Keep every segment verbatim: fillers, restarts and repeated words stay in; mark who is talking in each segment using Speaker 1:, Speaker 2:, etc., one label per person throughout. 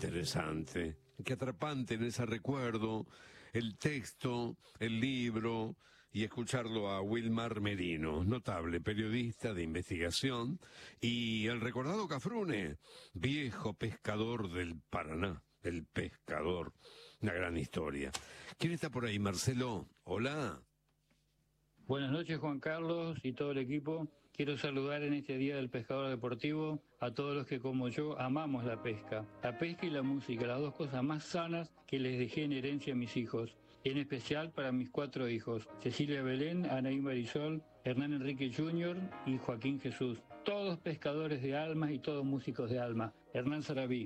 Speaker 1: interesante, qué atrapante en ese recuerdo, el texto, el libro y escucharlo a Wilmar Merino, notable periodista de investigación, y el recordado Cafrune, viejo pescador del Paraná, el pescador, una gran historia. ¿Quién está por ahí, Marcelo? Hola.
Speaker 2: Buenas noches, Juan Carlos y todo el equipo. Quiero saludar en este Día del Pescador Deportivo a todos los que, como yo, amamos la pesca. La pesca y la música, las dos cosas más sanas que les dejé en herencia a mis hijos. En especial para mis cuatro hijos, Cecilia Belén, Anaí Marisol, Hernán Enrique junior y Joaquín Jesús. Todos pescadores de alma y todos músicos de alma. Hernán Sarabí.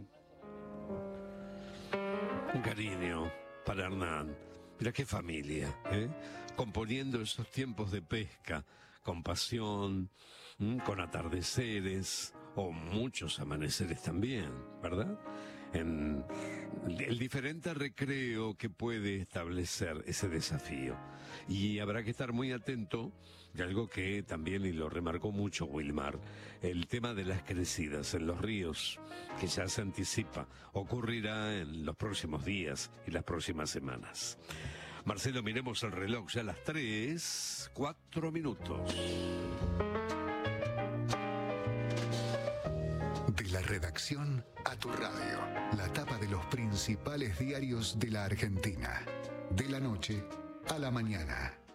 Speaker 1: Un cariño para Hernán. Mira qué familia, ¿eh? Componiendo esos tiempos de pesca, con pasión, ¿m? Con atardeceres, o muchos amaneceres también, ¿verdad? En el diferente recreo que puede establecer ese desafío. Y habrá que estar muy atento de algo que también, y lo remarcó mucho Wilmar, el tema de las crecidas en los ríos, que ya se anticipa, ocurrirá en los próximos días y las próximas semanas. Marcelo, miremos el reloj, ya a las tres, cuatro minutos.
Speaker 3: De la redacción a tu radio, la tapa de los principales diarios de la Argentina. De la noche a la mañana.